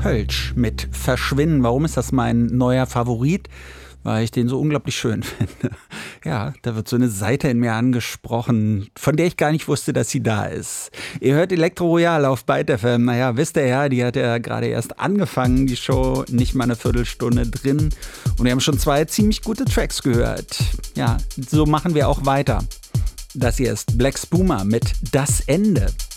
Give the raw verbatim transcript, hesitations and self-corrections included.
Kölsch mit Verschwinden. Warum ist das mein neuer Favorit? Weil ich den so unglaublich schön finde. Ja, da wird so eine Seite in mir angesprochen, von der ich gar nicht wusste, dass sie da ist. Ihr hört Elektro Royal auf Byte F M. Naja, wisst ihr ja, die hat ja gerade erst angefangen, die Show, nicht mal eine Viertelstunde drin. Und wir haben schon zwei ziemlich gute Tracks gehört. Ja, so machen wir auch weiter. Das hier ist Black Spuma mit Das Ende.